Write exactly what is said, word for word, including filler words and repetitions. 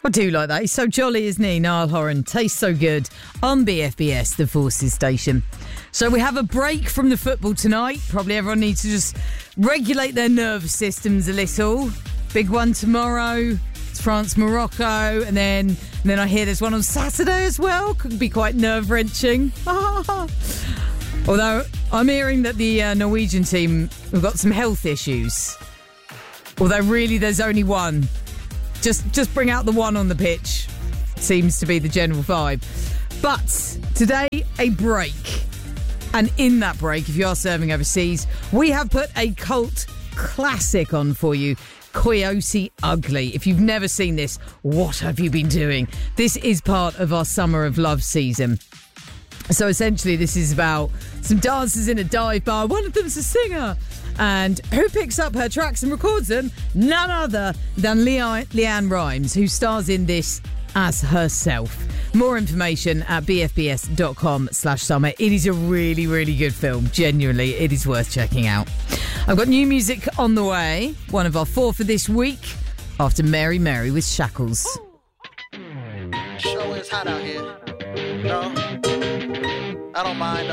I do like that. He's so jolly, isn't he? Niall Horan. Tastes so good on B F B S, the Forces station. So we have a break from the football tonight. Probably everyone needs to just regulate their nervous systems a little. Big one tomorrow. It's France, Morocco. And then, and then I hear there's one on Saturday as well. Could be quite nerve-wrenching. Although I'm hearing that the uh, Norwegian team have got some health issues. Although really there's only one. Just just bring out the one on the pitch. Seems to be the general vibe. But today, a break. And in that break, if you are serving overseas, we have put a cult classic on for you. Coyote Ugly. If you've never seen this, what have you been doing? This is part of our Summer of Love season. So essentially, this is about some dancers in a dive bar. One of them's a singer. And who picks up her tracks and records them? None other than Le- Leanne Rimes, who stars in this as herself. More information at bfbs.com slash summer. It is a really, really good film. Genuinely, it is worth checking out. I've got new music on the way. One of our four for this week. After Mary Mary with Shackles. Sure is hot out here. No, I don't mind.